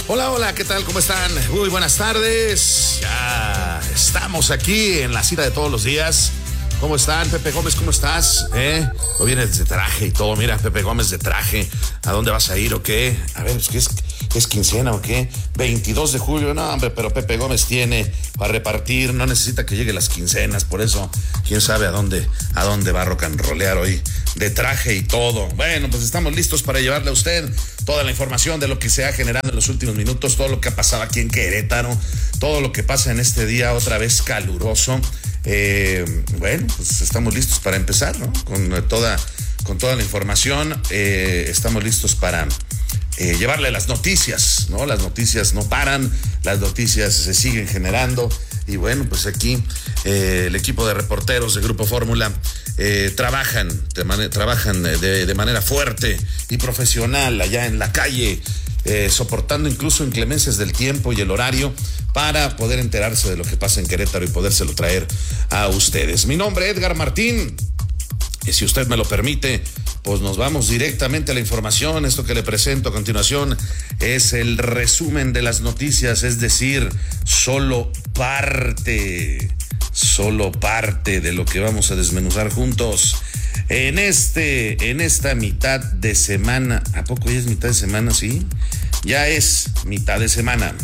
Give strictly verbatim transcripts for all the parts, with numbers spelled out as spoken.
Hola, hola, ¿qué tal? ¿Cómo están? Muy buenas tardes. Ya estamos aquí en la cita de todos los días. ¿Cómo están? Pepe Gómez, ¿cómo estás? ¿Eh? ¿O vienes de traje y todo? Mira, Pepe Gómez de traje. ¿A dónde vas a ir o qué? A ver, ¿qué es, es quincena o qué? veintidós de julio, no, hombre, pero Pepe Gómez tiene para repartir, no necesita que lleguen las quincenas, por eso, quién sabe a dónde, a dónde va a rock and rollear hoy, de traje y todo. Bueno, pues estamos listos para llevarle a usted toda la información de lo que se ha generado en los últimos minutos, todo lo que ha pasado aquí en Querétaro, todo lo que pasa en este día otra vez caluroso. Eh, bueno, pues estamos listos para empezar, ¿no? Con toda, con toda la información, eh, estamos listos para eh, llevarle las noticias, ¿no? Las noticias no paran, las noticias se siguen generando y bueno, pues aquí eh, el equipo de reporteros de Grupo Fórmula eh, trabajan, de man- trabajan de, de manera fuerte y profesional allá en la calle, Eh, soportando incluso inclemencias del tiempo y el horario para poder enterarse de lo que pasa en Querétaro y podérselo traer a ustedes. Mi nombre es Edgar Martín y si usted me lo permite, pues nos vamos directamente a la información. Esto que le presento a continuación es el resumen de las noticias, es decir, solo parte, solo parte de lo que vamos a desmenuzar juntos. En este, en esta mitad de semana, ¿a poco ya es mitad de semana? Sí, ya es mitad de semana.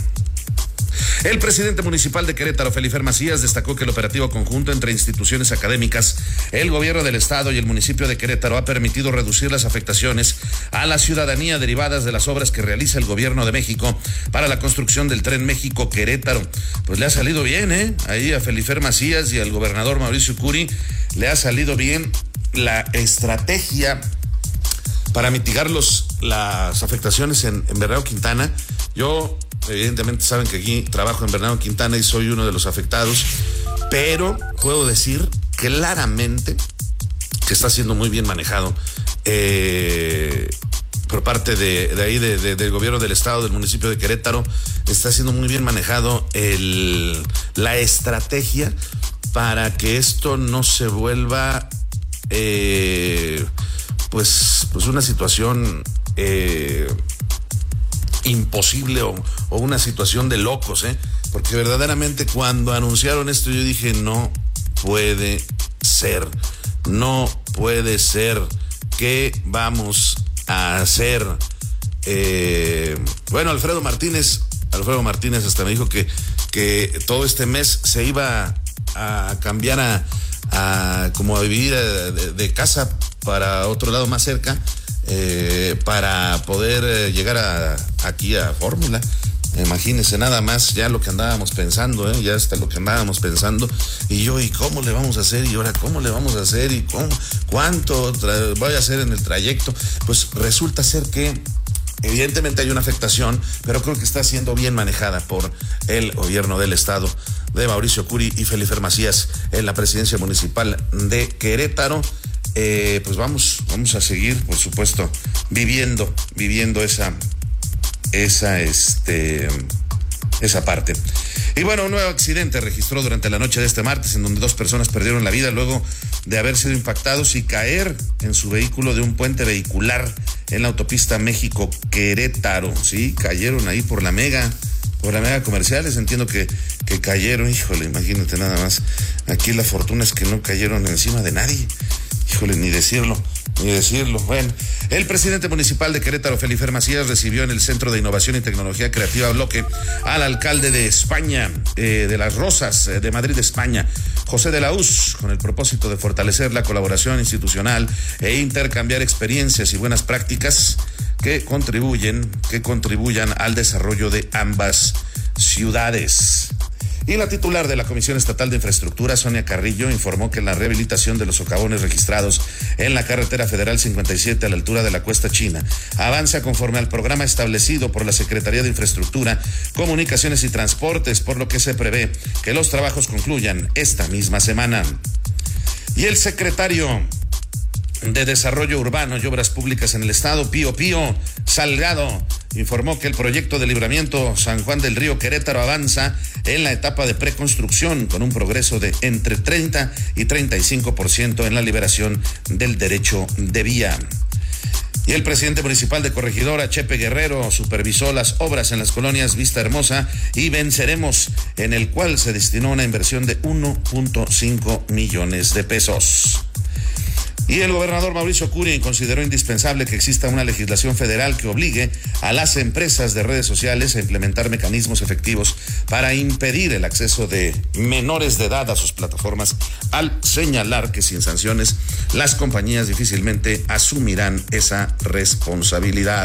El presidente municipal de Querétaro, Felifer Macías, destacó que el operativo conjunto entre instituciones académicas, el gobierno del estado y el municipio de Querétaro ha permitido reducir las afectaciones a la ciudadanía derivadas de las obras que realiza el gobierno de México para la construcción del Tren México-Querétaro. Pues le ha salido bien, ¿eh? Ahí a Felifer Macías y al gobernador Mauricio Curi le ha salido bien la estrategia para mitigar los, las afectaciones en, en Bernardo Quintana. Yo, evidentemente, saben que aquí trabajo en Bernardo Quintana y soy uno de los afectados, pero puedo decir claramente que está siendo muy bien manejado eh, por parte de, de ahí, de, de, del gobierno del estado, del municipio de Querétaro. Está siendo muy bien manejado el, la estrategia para que esto no se vuelva Eh, pues, pues una situación eh, imposible o, o una situación de locos, ¿eh? Porque verdaderamente cuando anunciaron esto yo dije, no puede ser, no puede ser, ¿qué vamos a hacer? Eh, bueno, Alfredo Martínez, Alfredo Martínez hasta me dijo que, que todo este mes se iba a cambiar a A, como a vivir de, de casa para otro lado más cerca, eh, para poder eh, llegar a, aquí a Fórmula. Imagínense nada más ya lo que andábamos pensando, ¿eh? Ya hasta lo que andábamos pensando. Y yo, ¿y cómo le vamos a hacer? Y ahora, ¿cómo le vamos a hacer? ¿Y cómo? ¿Cuánto tra- voy a hacer en el trayecto? Pues resulta ser que evidentemente hay una afectación, pero creo que está siendo bien manejada por el gobierno del estado de Mauricio Curi y Felifer Macías en la presidencia municipal de Querétaro. Eh, pues vamos, vamos a seguir, por supuesto, viviendo, viviendo esa, esa, este, esa parte. Y bueno, un nuevo accidente registró durante la noche de este martes en donde dos personas perdieron la vida luego de haber sido impactados y caer en su vehículo de un puente vehicular en la autopista México-Querétaro. Sí, cayeron ahí por la mega, por la mega comerciales. Entiendo que, que cayeron, híjole, imagínate nada más. Aquí la fortuna es que no cayeron encima de nadie. Híjole, ni decirlo, ni decirlo. Bueno, el presidente municipal de Querétaro, Felifer Macías, recibió en el Centro de Innovación y Tecnología Creativa Bloque al alcalde de España, eh, de Las Rosas, eh, de Madrid, España, José de la Hoz, con el propósito de fortalecer la colaboración institucional e intercambiar experiencias y buenas prácticas que contribuyen, que contribuyan al desarrollo de ambas ciudades. Y la titular de la Comisión Estatal de Infraestructura, Sonia Carrillo, informó que la rehabilitación de los socavones registrados en la carretera federal cincuenta y siete a la altura de la Cuesta China avanza conforme al programa establecido por la Secretaría de Infraestructura, Comunicaciones y Transportes, por lo que se prevé que los trabajos concluyan esta misma semana. Y el secretario de Desarrollo Urbano y Obras Públicas en el Estado, Pío Pío Salgado, informó que el proyecto de libramiento San Juan del Río Querétaro avanza en la etapa de preconstrucción con un progreso de entre treinta y treinta y cinco por ciento en la liberación del derecho de vía. Y el presidente municipal de Corregidora, Chepe Guerrero, supervisó las obras en las colonias Vista Hermosa y Venceremos, en el cual se destinó una inversión de uno punto cinco millones de pesos. Y el gobernador Mauricio Curi consideró indispensable que exista una legislación federal que obligue a las empresas de redes sociales a implementar mecanismos efectivos para impedir el acceso de menores de edad a sus plataformas, al señalar que sin sanciones las compañías difícilmente asumirán esa responsabilidad.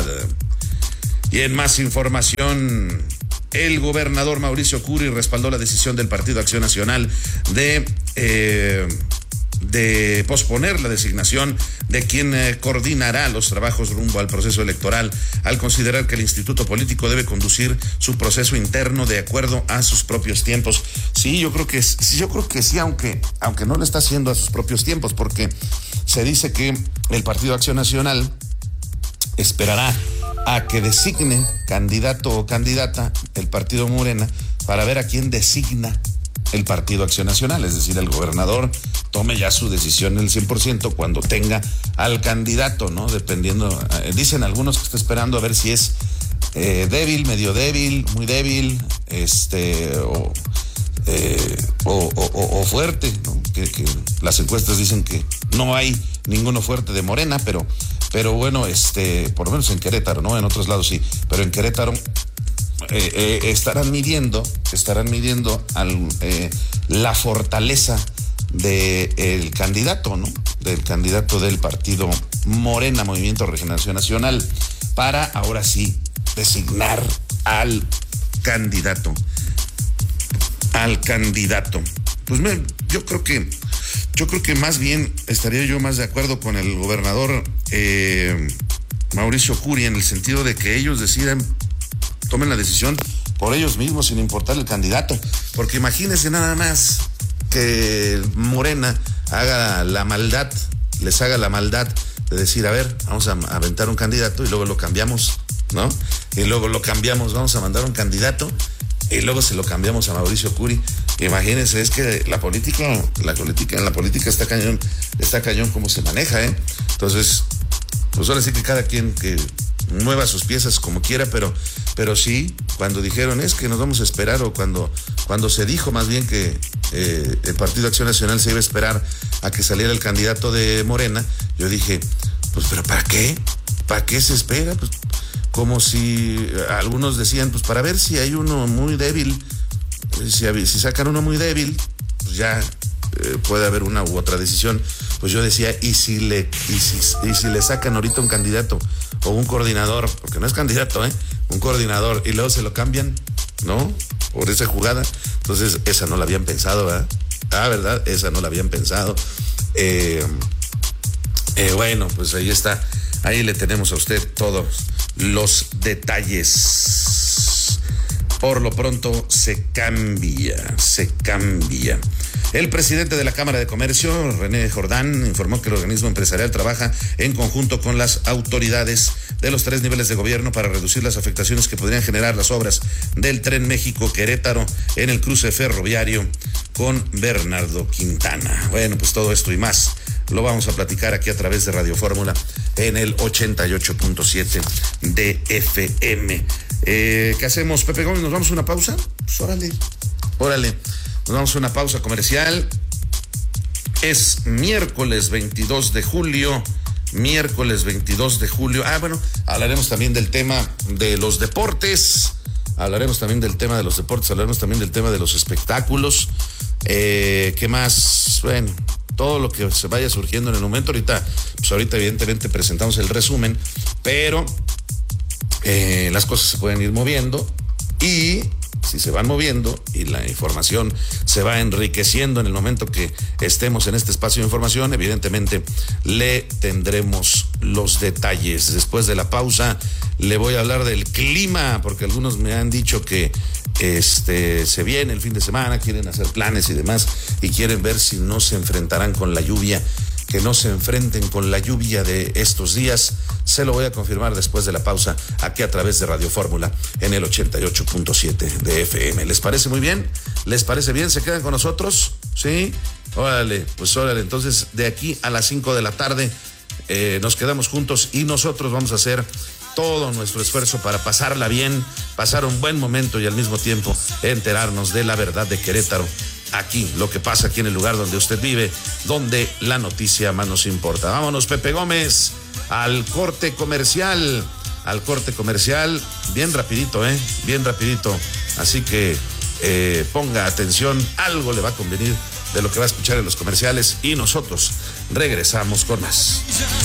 Y en más información, el gobernador Mauricio Curi respaldó la decisión del Partido Acción Nacional de... Eh, de posponer la designación de quien eh, coordinará los trabajos rumbo al proceso electoral, al considerar que el instituto político debe conducir su proceso interno de acuerdo a sus propios tiempos. Sí, yo creo que sí, yo creo que sí, aunque, aunque no lo está haciendo a sus propios tiempos, porque se dice que el Partido Acción Nacional esperará a que designe candidato o candidata el partido Morena para ver a quién designa el Partido Acción Nacional, es decir, el gobernador tome ya su decisión el cien por ciento cuando tenga al candidato, ¿no? Dependiendo, eh, dicen algunos que está esperando a ver si es eh, débil, medio débil, muy débil, este, o, eh, o, o, o fuerte, ¿no? Que, que las encuestas dicen que no hay ninguno fuerte de Morena, pero, pero bueno, este, por lo menos en Querétaro, ¿no? En otros lados sí, pero en Querétaro Eh, eh, estarán midiendo, estarán midiendo al, eh, la fortaleza del candidato, ¿no? Del candidato del partido Morena, Movimiento Regeneración Nacional, para ahora sí designar al candidato, al candidato. Pues me, yo creo que, yo creo que más bien estaría yo más de acuerdo con el gobernador eh, Mauricio Curi, en el sentido de que ellos decidan, tomen la decisión por ellos mismos sin importar el candidato, porque imagínense nada más que Morena haga la maldad, les haga la maldad de decir, a ver, vamos a aventar un candidato y luego lo cambiamos, ¿no? Y luego lo cambiamos, vamos a mandar un candidato y luego se lo cambiamos a Mauricio Curi. Imagínense, es que la política, la política, la política está cañón, está cañón como se maneja, ¿eh? Entonces, pues ahora sí que cada quien que mueva sus piezas como quiera, pero, pero sí, cuando dijeron es que nos vamos a esperar, o cuando, cuando se dijo más bien que eh, el Partido Acción Nacional se iba a esperar a que saliera el candidato de Morena, yo dije, pues, ¿pero para qué? ¿Para qué se espera? Pues, como si algunos decían, pues, para ver si hay uno muy débil, si, si sacan uno muy débil, pues ya eh, puede haber una u otra decisión. Pues yo decía, ¿y si le, y si, y si le sacan ahorita un candidato o un coordinador, porque no es candidato, ¿eh? Un coordinador, y luego se lo cambian, ¿no? Por esa jugada. Entonces, esa no la habían pensado, ¿verdad? Ah, ¿verdad? Esa no la habían pensado. Eh, eh, bueno, pues ahí está. Ahí le tenemos a usted todos los detalles. Por lo pronto, se cambia, se cambia. El presidente de la Cámara de Comercio, René Jordán, informó que el organismo empresarial trabaja en conjunto con las autoridades de los tres niveles de gobierno para reducir las afectaciones que podrían generar las obras del Tren México-Querétaro en el cruce ferroviario con Bernardo Quintana. Bueno, pues todo esto y más lo vamos a platicar aquí a través de Radio Fórmula en el ochenta y ocho punto siete de F M. Eh, ¿Qué hacemos, Pepe Gómez? ¿Nos vamos a una pausa? Pues órale, órale. Nos vamos a una pausa comercial. Es miércoles veintidós de julio. Miércoles veintidós de julio. Ah, bueno, hablaremos también del tema de los deportes. Hablaremos también del tema de los deportes. Hablaremos también del tema de los espectáculos. Eh, ¿Qué más? Bueno, todo lo que se vaya surgiendo en el momento. Ahorita, pues ahorita evidentemente presentamos el resumen, pero eh, las cosas se pueden ir moviendo, y si se van moviendo y la información se va enriqueciendo en el momento que estemos en este espacio de información, evidentemente le tendremos los detalles. Después de la pausa le voy a hablar del clima, porque algunos me han dicho que este se viene el fin de semana, quieren hacer planes y demás, y quieren ver si no se enfrentarán con la lluvia, que no se enfrenten con la lluvia de estos días. Se lo voy a confirmar después de la pausa aquí a través de Radio Fórmula en el ochenta y ocho punto siete de F M. ¿Les parece muy bien? ¿Les parece bien? ¿Se quedan con nosotros? ¿Sí? Órale, pues órale. Entonces, de aquí a las cinco de la tarde, eh, nos quedamos juntos y nosotros vamos a hacer todo nuestro esfuerzo para pasarla bien, pasar un buen momento y al mismo tiempo enterarnos de la verdad de Querétaro. Aquí, lo que pasa aquí en el lugar donde usted vive, donde la noticia más nos importa. Vámonos, Pepe Gómez, al corte comercial, al corte comercial, bien rapidito, ¿eh? Bien rapidito. Así que eh, ponga atención, algo le va a convenir de lo que va a escuchar en los comerciales y nosotros regresamos con más.